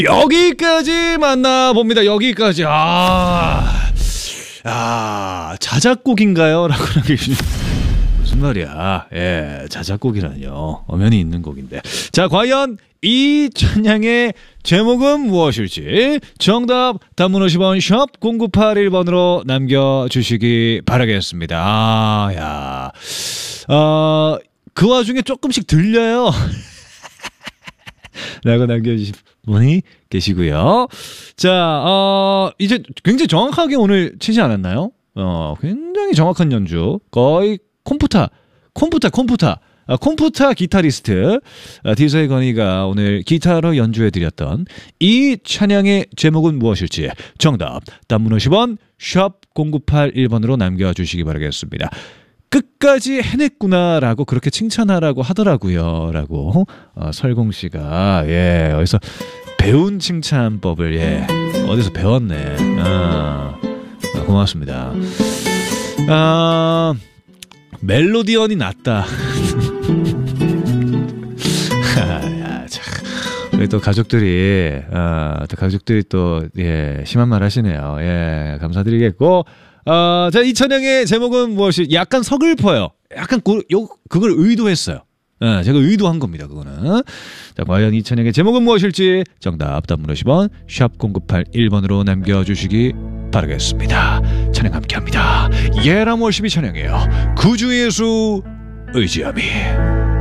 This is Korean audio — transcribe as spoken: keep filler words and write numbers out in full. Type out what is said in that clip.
여기까지 만나봅니다. 여기까지. 아, 아 자작곡인가요? 라고 남겨주신 무슨 말이야. 예, 자작곡이라뇨. 엄연히 있는 곡인데. 자, 과연 이 찬양의 제목은 무엇일지 정답 단문 오십 원 샵 공구팔일 번으로 남겨주시기 바라겠습니다. 아, 야, 어, 그 와중에 조금씩 들려요. 라고 남겨주신 분이 계시고요. 자, 어, 이제 굉장히 정확하게 오늘 치지 않았나요? 어, 굉장히 정확한 연주. 거의 컴퓨터, 컴퓨터, 컴퓨터. 아, 컴퓨터 기타리스트 아, 디제이 건이가 오늘 기타로 연주해드렸던 이 찬양의 제목은 무엇일지 정답 단문 오십 원 샵 공구팔일 번으로 남겨주시기 바라겠습니다. 끝까지 해냈구나라고 그렇게 칭찬하라고 하더라고요. 라고 어, 설공씨가 예 어디서 배운 칭찬법을 예 어디서 배웠네. 아, 아, 고맙습니다. 아, 멜로디언이 낫다. 야, 참. 우리 또 가족들이, 아, 또 가족들이 또, 예, 심한 말 하시네요. 예, 감사드리겠고. 아, 자, 이 찬양의 제목은 무엇이, 약간 서글퍼요. 약간, 그, 요, 그걸 의도했어요. 예, 제가 의도한 겁니다, 그거는. 자, 과연 이 찬양의 제목은 무엇일지 정답 단문 오십 원 샵 공구팔일 번으로 남겨주시기 바라겠습니다. 찬양 함께합니다. 예람 월십이 찬양해요. 구주 예수 의지함이.